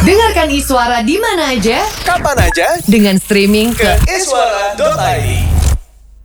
Dengarkan Iswara di mana aja, Kapan aja dengan streaming ke iswara.id.